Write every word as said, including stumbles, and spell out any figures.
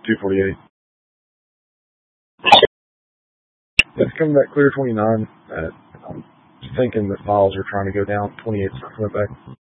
two forty-eight. It's coming back clear twenty-nine. Uh, I'm thinking that files are trying to go down. twenty-eight's not coming back.